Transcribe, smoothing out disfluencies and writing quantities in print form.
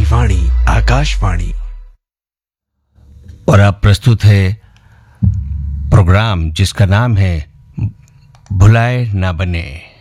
वाणी आकाशवाणी। और अब प्रस्तुत है प्रोग्राम जिसका नाम है भुलाए ना बने।